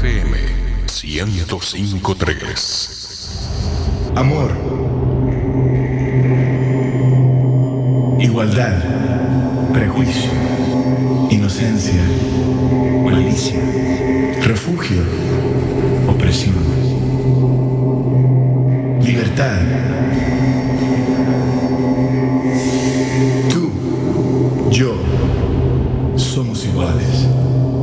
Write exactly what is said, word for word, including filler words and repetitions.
M ciento cinco punto tres. Amor. Igualdad. Prejuicio. Inocencia. Malicia. Refugio. Opresión. Libertad.